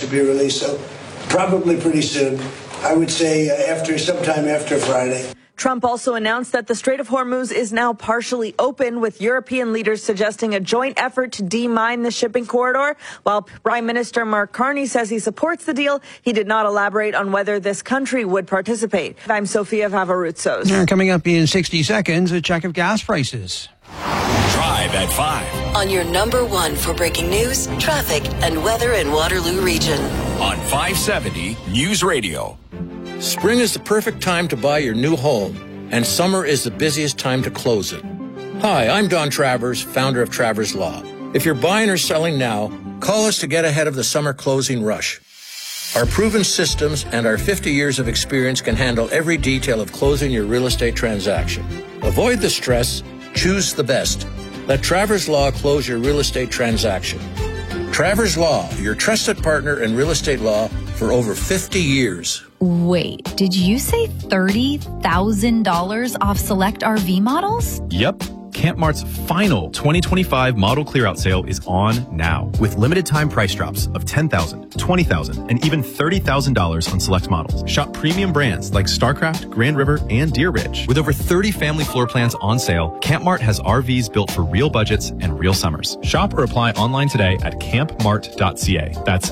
to be released. So probably pretty soon. I would say sometime after Friday. Trump also announced that the Strait of Hormuz is now partially open, with European leaders suggesting a joint effort to demine the shipping corridor. While Prime Minister Mark Carney says he supports the deal, he did not elaborate on whether this country would participate. I'm Sophia Vavarutsos. Coming up in 60 seconds, a check of gas prices. Drive at 5. On your number one for breaking news, traffic, and weather in Waterloo Region. On 570 News Radio. Spring is the perfect time to buy your new home, and summer is the busiest time to close it. Hi, I'm Don Travers, founder of Travers Law. If you're buying or selling now, call us to get ahead of the summer closing rush. Our proven systems and our 50 years of experience can handle every detail of closing your real estate transaction. Avoid the stress, choose the best. Let Travers Law close your real estate transaction. Travers Law, your trusted partner in real estate law for over 50 years. Wait, did you say $30,000 off select RV models? Yep. Camp Mart's final 2025 model clearout sale is on now, with limited time price drops of $10,000, $20,000, and even $30,000 on select models. Shop premium brands like StarCraft, Grand River, and Deer Ridge. With over 30 family floor plans on sale, Camp Mart has RVs built for real budgets and real summers. Shop or apply online today at campmart.ca. That's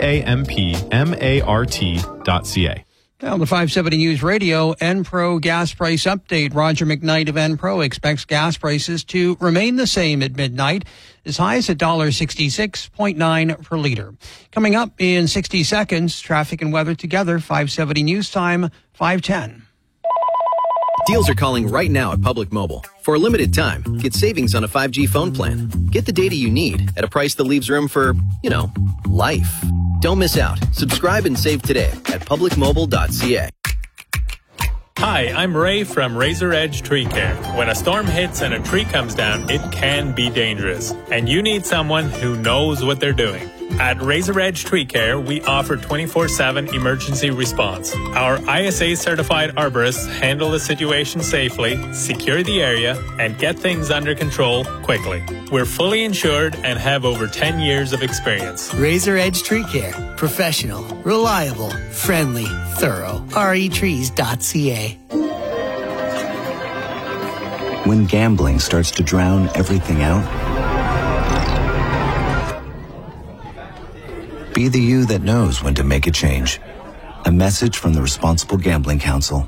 CAMPMART.ca. Now, the 570 News Radio Enpro gas price update. Roger McKnight of Enpro expects gas prices to remain the same at midnight, as high as $1.66.9 per liter. Coming up in 60 seconds, traffic and weather together, 570 News Time, 5:10. Deals are calling right now at Public Mobile. For a limited time, get savings on a 5G phone plan. Get the data you need at a price that leaves room for, life. Don't miss out. Subscribe and save today at publicmobile.ca. Hi, I'm Ray from Razor Edge Tree Care. When a storm hits and a tree comes down, it can be dangerous, and you need someone who knows what they're doing. At Razor Edge Tree Care, we offer 24/7 emergency response. Our ISA-certified arborists handle the situation safely, secure the area, and get things under control quickly. We're fully insured and have over 10 years of experience. Razor Edge Tree Care. Professional, reliable, friendly, thorough. retrees.ca. When gambling starts to drown everything out, be the you that knows when to make a change. A message from the Responsible Gambling Council.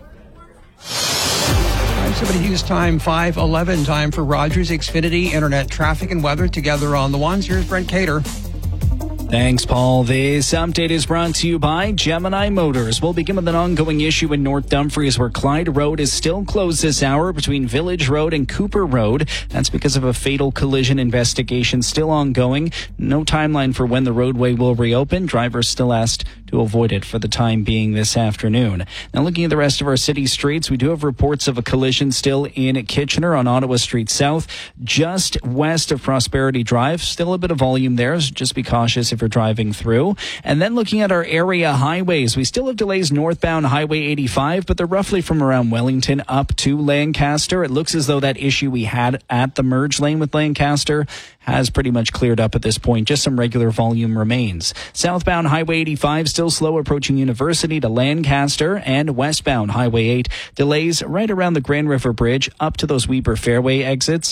570 News Time, 5:11. Time for Rogers Xfinity Internet traffic and weather together on the ones. Here's Brent Cater. Thanks, Paul. This update is brought to you by Gemini Motors. We'll begin with an ongoing issue in North Dumfries where Clyde Road is still closed this hour between Village Road and Cooper Road. That's because of a fatal collision investigation still ongoing. No timeline for when the roadway will reopen. Drivers still asked to avoid it for the time being this afternoon. Now, looking at the rest of our city streets, we do have reports of a collision still in Kitchener on Ottawa Street South, just west of Prosperity Drive. Still a bit of volume there, so just be cautious if you're driving through. And then looking at our area highways, we still have delays northbound Highway 85, but they're roughly from around Wellington up to Lancaster. It looks as though that issue we had at the merge lane with Lancaster has pretty much cleared up at this point. Just some regular volume remains. Southbound Highway 85 still slow approaching University to Lancaster, and westbound Highway 8 delays right around the Grand River Bridge up to those Weber Fairway exit,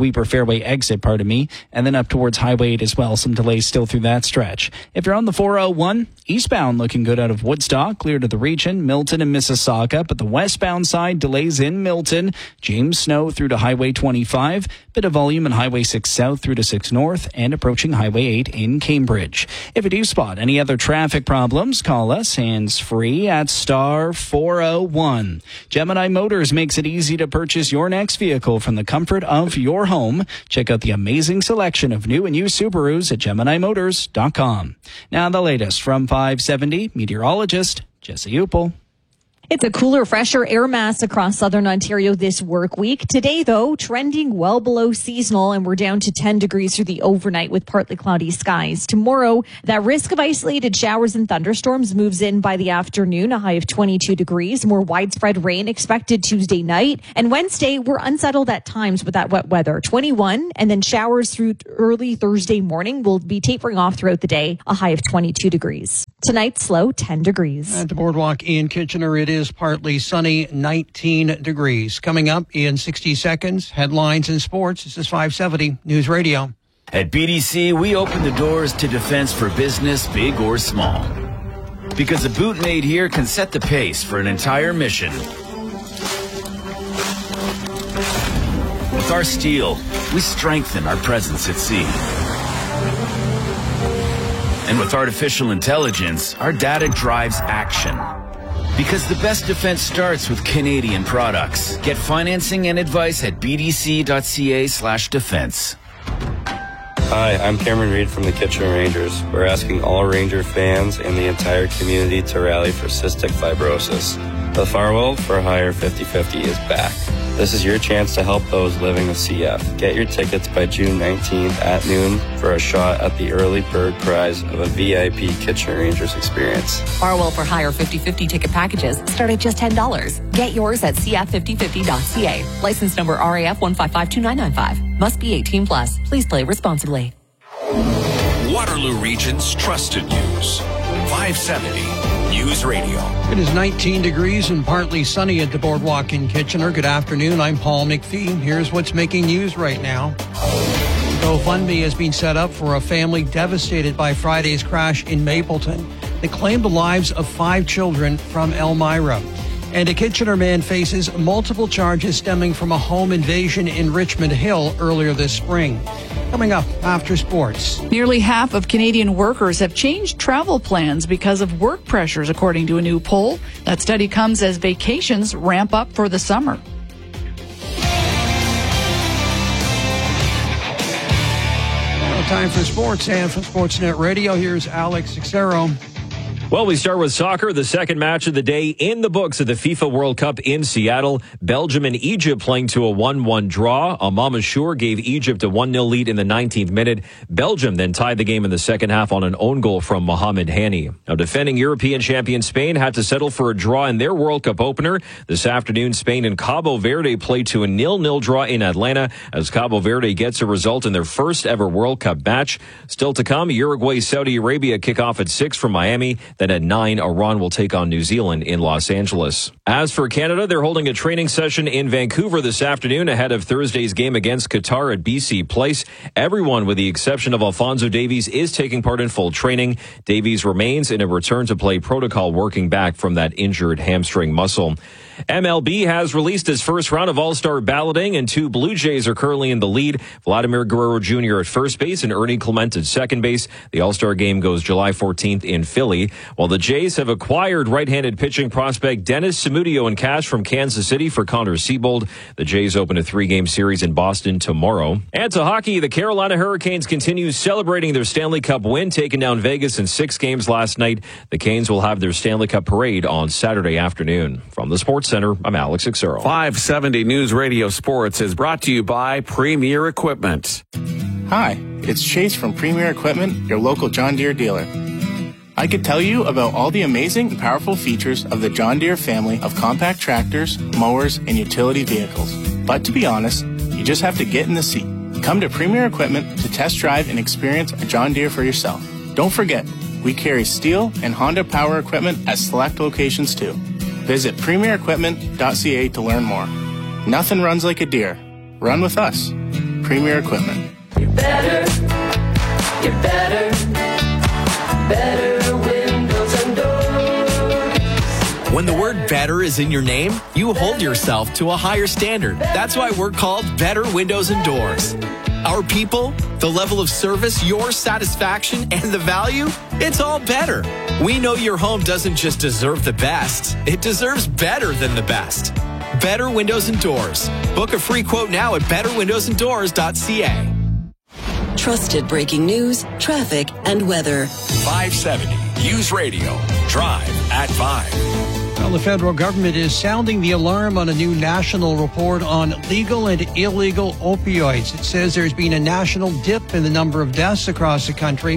and then up towards Highway 8 as well. Some delays still through that stretch. If you're on the 401, eastbound looking good out of Woodstock, clear to the region, Milton and Mississauga, but the westbound side delays in Milton, James Snow through to Highway 25, bit of volume in Highway 6 South through to 6 North, and approaching Highway 8 in Cambridge. If you do spot any other traffic problems, call us hands-free at star 401. Gemini Motors makes it easy to purchase your next vehicle from the comfort of your home. Check out the amazing selection of new and used Subarus at GeminiMotors.com. Now the latest from 570, meteorologist Jesse Upel. It's a cooler, fresher air mass across southern Ontario this work week. Today, though, trending well below seasonal, and we're down to 10 degrees through the overnight with partly cloudy skies. Tomorrow, that risk of isolated showers and thunderstorms moves in by the afternoon, a high of 22 degrees. More widespread rain expected Tuesday night. And Wednesday, we're unsettled at times with that wet weather, 21, and then showers through early Thursday morning will be tapering off throughout the day, a high of 22 degrees. Tonight's low 10 degrees. At the Boardwalk in Kitchener, it is partly sunny, 19 degrees. Coming up in 60 seconds, headlines and sports. This is 570 News Radio. At BDC, we open the doors to defense for business, big or small. Because a boot made here can set the pace for an entire mission. With our steel, we strengthen our presence at sea. And with artificial intelligence, our data drives action. Because the best defense starts with Canadian products. Get financing and advice at bdc.ca/defense. Hi, I'm Cameron Reed from the Kitchener Rangers. We're asking all Ranger fans and the entire community to rally for cystic fibrosis. The Farwell for Hire 50/50 is back. This is your chance to help those living with CF. Get your tickets by June 19th at noon for a shot at the early bird prize of a VIP Kitchener Rangers experience. Farwell for Hire 50/50 ticket packages start at just $10. Get yours at cf5050.ca. License number RAF 1552995. Must be 18 plus. Please play responsibly. Waterloo Region's trusted news. 570 News Radio. It is 19 degrees and partly sunny at the Boardwalk in Kitchener. Good afternoon. I'm Paul McPhee. Here's what's making news right now. GoFundMe has been set up for a family devastated by Friday's crash in Mapleton that claimed the lives of 5 children from Elmira. And a Kitchener man faces multiple charges stemming from a home invasion in Richmond Hill earlier this spring. Coming up after sports. Nearly half of Canadian workers have changed travel plans because of work pressures, according to a new poll. That study comes as vacations ramp up for the summer. Time for sports, and from Sportsnet Radio, here's Alex Xero. Well, we start with soccer. The second match of the day in the books of the FIFA World Cup in Seattle. Belgium and Egypt playing to a 1-1 draw. Imam Ashour gave Egypt a 1-0 lead in the 19th minute. Belgium then tied the game in the second half on an own goal from Mohamed Hani. Now, defending European champion Spain had to settle for a draw in their World Cup opener. This afternoon, Spain and Cabo Verde played to a 0-0 draw in Atlanta as Cabo Verde gets a result in their first ever World Cup match. Still to come, Uruguay, Saudi Arabia kick off at 6 from Miami. Then at 9, Iran will take on New Zealand in Los Angeles. As for Canada, they're holding a training session in Vancouver this afternoon ahead of Thursday's game against Qatar at BC Place. Everyone, with the exception of Alphonso Davies, is taking part in full training. Davies remains in a return-to-play protocol working back from that injured hamstring muscle. MLB has released its first round of All-Star balloting, and 2 Blue Jays are currently in the lead. Vladimir Guerrero Jr. at first base and Ernie Clement at second base. The All-Star game goes July 14th in Philly. While the Jays have acquired right-handed pitching prospect Dennis Samudio in cash from Kansas City for Connor Siebold. The Jays open a 3-game series in Boston tomorrow. And to hockey, the Carolina Hurricanes continue celebrating their Stanley Cup win, taking down Vegas in 6 games last night. The Canes will have their Stanley Cup parade on Saturday afternoon. From the Sports Center, I'm Alex Xero. 570 News Radio Sports is brought to you by Premier Equipment. Hi, it's Chase from Premier Equipment, your local John Deere dealer. I could tell you about all the amazing and powerful features of the John Deere family of compact tractors, mowers, and utility vehicles. But to be honest, you just have to get in the seat. Come to Premier Equipment to test drive and experience a John Deere for yourself. Don't forget, we carry Steel and Honda power equipment at select locations too. Visit premierequipment.ca to learn more. Nothing runs like a Deere. Run with us. Premier Equipment. You're better. You're better. Better windows and doors. When the word better is in your name, you hold yourself to a higher standard. That's why we're called Better Windows and Doors. Our people, the level of service, your satisfaction, and the value, it's all better. We know your home doesn't just deserve the best, it deserves better than the best. Better Windows and Doors. Book a free quote now at betterwindowsanddoors.ca. Trusted breaking news, traffic, and weather. 570 News Radio. Drive at 5. Well, the federal government is sounding the alarm on a new national report on legal and illegal opioids. It says there's been a national dip in the number of deaths across the country,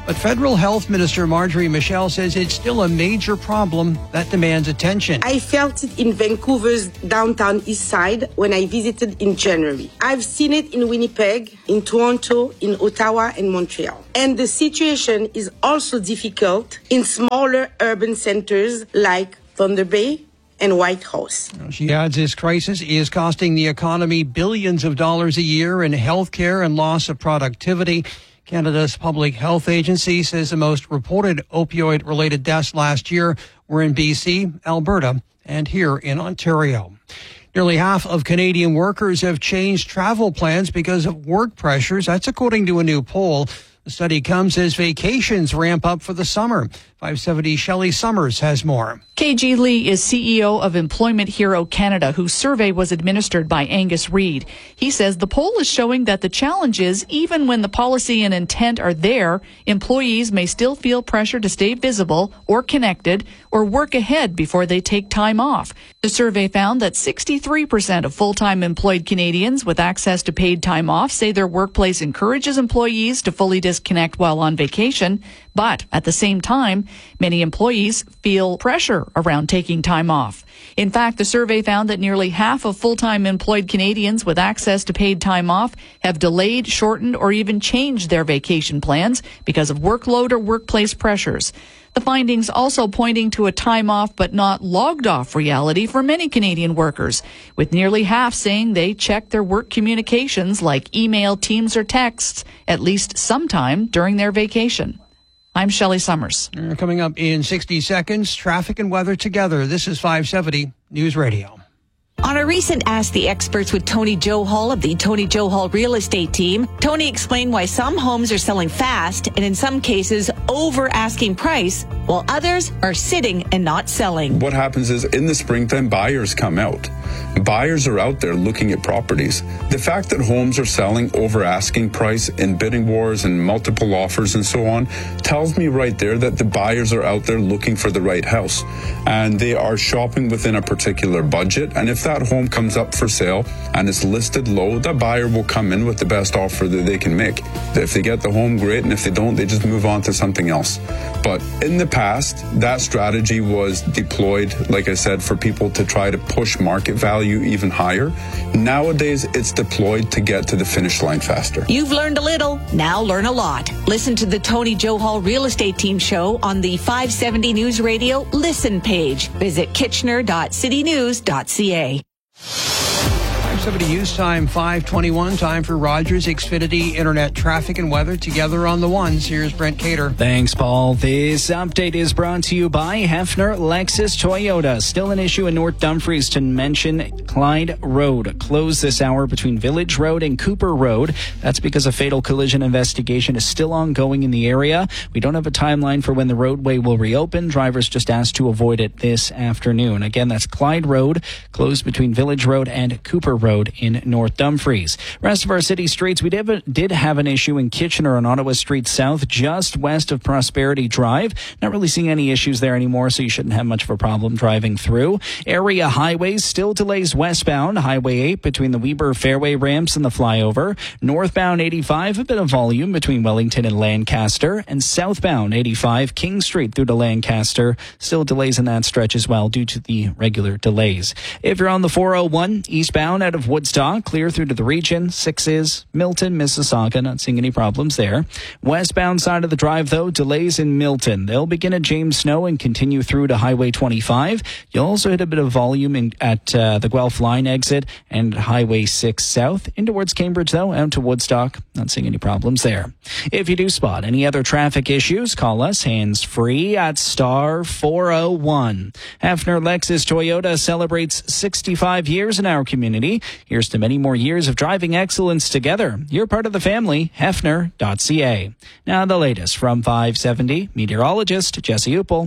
But Federal Health Minister Marjorie Michel says it's still a major problem that demands attention. I felt it in Vancouver's downtown east side when I visited in January. I've seen it in Winnipeg, in Toronto, in Ottawa, and Montreal. And the situation is also difficult in smaller urban centers like Thunder Bay and Whitehorse. She adds this crisis is costing the economy billions of dollars a year in healthcare and loss of productivity. Canada's Public Health Agency says the most reported opioid-related deaths last year were in BC, Alberta, and here in Ontario. Nearly half of Canadian workers have changed travel plans because of work pressures. That's according to a new poll. The study comes as vacations ramp up for the summer. 570 Shelley Summers has more. KG Lee is CEO of Employment Hero Canada, whose survey was administered by Angus Reid. He says the poll is showing that the challenge is, even when the policy and intent are there, employees may still feel pressure to stay visible or connected or work ahead before they take time off. The survey found that 63% of full-time employed Canadians with access to paid time off say their workplace encourages employees to fully disconnect while on vacation. But at the same time, many employees feel pressure around taking time off. In fact, the survey found that nearly half of full-time employed Canadians with access to paid time off have delayed, shortened, or even changed their vacation plans because of workload or workplace pressures. The findings also pointing to a time off but not logged off reality for many Canadian workers, with nearly half saying they check their work communications like email, Teams, or texts at least sometime during their vacation. I'm Shelley Summers. Coming up in 60 seconds, traffic and weather together. This is 570 News Radio. On a recent Ask the Experts with Tony Johal of the Tony Johal Real Estate Team, Tony explained why some homes are selling fast and in some cases over asking price, while others are sitting and not selling. What happens is in the springtime, buyers come out. Buyers are out there looking at properties. The fact that homes are selling over asking price in bidding wars and multiple offers and so on tells me right there that the buyers are out there looking for the right house and they are shopping within a particular budget. And if that home comes up for sale and it's listed low, the buyer will come in with the best offer that they can make. If they get the home, great, and if they don't, they just move on to something else. But in the past, that strategy was deployed, like I said, for people to try to push market value even higher. Nowadays, it's deployed to get to the finish line faster. You've learned a little, now learn a lot. Listen to the Tony Johal Real Estate Team show on the 570 News Radio Listen page. Visit kitchener.citynews.ca. 570 News Time, 5:21. Time for Rogers Xfinity Internet traffic and weather together on the ones. Here's Brent Cater. Thanks, Paul. This update is brought to you by Hefner Lexus Toyota. Still an issue in North Dumfries to mention. Clyde Road closed this hour between Village Road and Cooper Road. That's because a fatal collision investigation is still ongoing in the area. We don't have a timeline for when the roadway will reopen. Drivers just asked to avoid it this afternoon. Again, that's Clyde Road closed between Village Road and Cooper Road in North Dumfries. Rest of our city streets, we did have an issue in Kitchener on Ottawa Street South, just west of Prosperity Drive. Not really seeing any issues there anymore, so you shouldn't have much of a problem driving through. Area highways still delays westbound. Highway 8 between the Weber Fairway ramps and the flyover. Northbound 85, a bit of volume between Wellington and Lancaster. And southbound 85, King Street through to Lancaster. Still delays in that stretch as well due to the regular delays. If you're on the 401 eastbound out of Woodstock, clear through to the region. 6 is Milton, Mississauga. Not seeing any problems there. Westbound side of the drive, though, delays in Milton. They'll begin at James Snow and continue through to Highway 25. You'll also hit a bit of volume at the Guelph Line exit and Highway 6 South. In towards Cambridge, though, out to Woodstock. Not seeing any problems there. If you do spot any other traffic issues, call us hands-free at star 401. Hefner Lexus Toyota celebrates 65 years in our community. Here's to many more years of driving excellence together. You're part of the family. Hefner.ca. Now the latest from 570, meteorologist Jesse Uppel.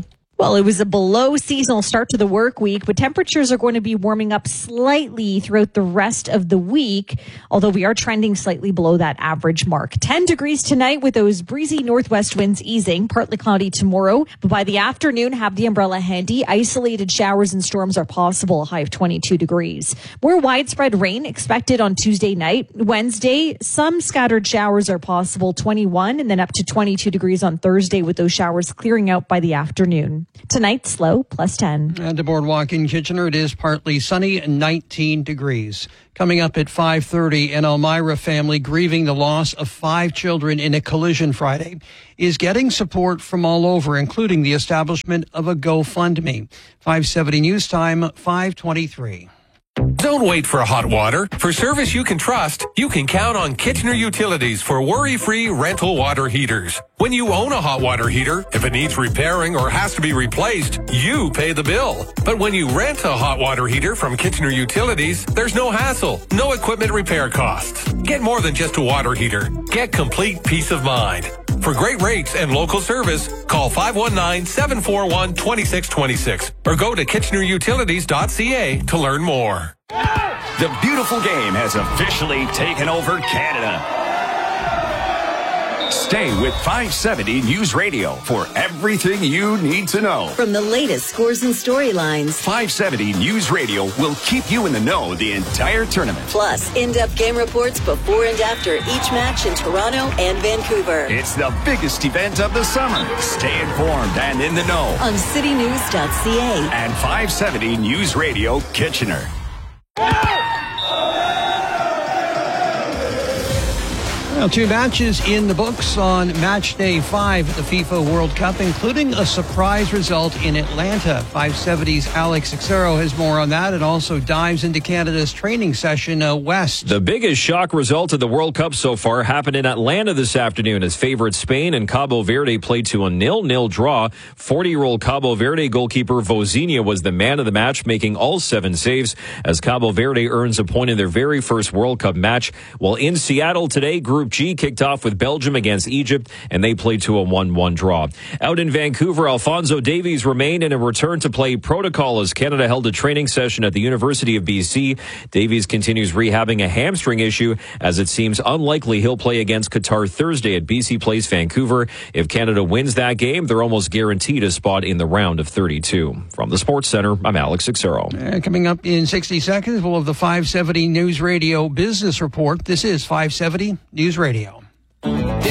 Well, it was a below seasonal start to the work week, but temperatures are going to be warming up slightly throughout the rest of the week, although we are trending slightly below that average mark. 10 degrees tonight with those breezy northwest winds easing, partly cloudy tomorrow, but by the afternoon, have the umbrella handy. Isolated showers and storms are possible, a high of 22 degrees. More widespread rain expected on Tuesday night. Wednesday, some scattered showers are possible, 21, and then up to 22 degrees on Thursday with those showers clearing out by the afternoon. Tonight, slow, plus 10. At the Boardwalk in Kitchener, it is partly sunny and 19 degrees. Coming up at 5:30, an Elmira family grieving the loss of 5 children in a collision Friday is getting support from all over, including the establishment of a GoFundMe. 5:70 News Time, 5:23. Don't wait for hot water. For service you can trust, you can count on Kitchener Utilities for worry-free rental water heaters. When you own a hot water heater, if it needs repairing or has to be replaced, you pay the bill. But when you rent a hot water heater from Kitchener Utilities, there's no hassle, no equipment repair costs. Get more than just a water heater. Get complete peace of mind. For great rates and local service, call 519-741-2626 or go to kitchenerutilities.ca to learn more. The beautiful game has officially taken over Canada. Stay with 570 News Radio for everything you need to know. From the latest scores and storylines, 570 News Radio will keep you in the know the entire tournament. Plus in-depth game reports before and after each match in Toronto and Vancouver. It's the biggest event of the summer. Stay informed and in the know on citynews.ca and 570 News Radio Kitchener. Well, 2 matches in the books on match day 5 at the FIFA World Cup, including a surprise result in Atlanta. 570's Alex Xero has more on that and also dives into Canada's training session west. The biggest shock result of the World Cup so far happened in Atlanta this afternoon as favorite Spain and Cabo Verde played to a 0-0 draw. 40-year-old Cabo Verde goalkeeper Vozinha was the man of the match, making all 7 saves as Cabo Verde earns a point in their very first World Cup match. While in Seattle today, Group G kicked off with Belgium against Egypt, and they played to a 1-1 draw. Out in Vancouver, Alphonso Davies remained in a return-to-play protocol as Canada held a training session at the University of BC. Davies continues rehabbing a hamstring issue, as it seems unlikely he'll play against Qatar Thursday at BC Place, Vancouver. If Canada wins that game, they're almost guaranteed a spot in the round of 32. From the Sports Center, I'm Alex Xero. Coming up in 60 seconds, we'll have the 570 News Radio Business Report. This is 570 News Radio.